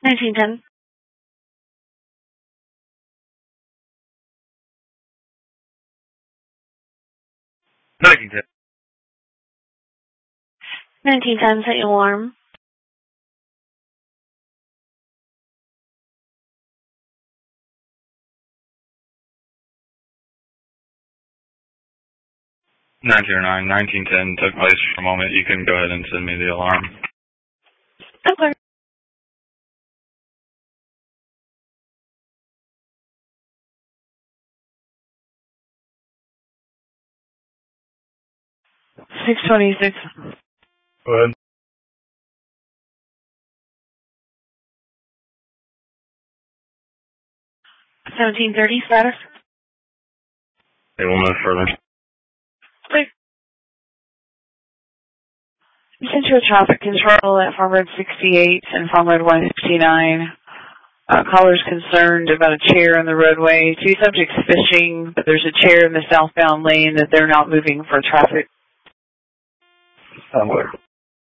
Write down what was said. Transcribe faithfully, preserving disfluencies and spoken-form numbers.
nineteen ten. nineteen ten. nineteen ten, set your alarm. nine zero nine, nineteen ten took place for a moment. You can go ahead and send me the alarm. Okay. six twenty-six. Go ahead. seventeen thirty status. They will move further. Okay. You sent you a traffic control at Farm Road sixty-eight and Farm Road one fifty-nine. Uh, callers concerned about a chair in the roadway. Two subjects fishing, but there's a chair in the southbound lane that they're not moving for traffic. Somewhere.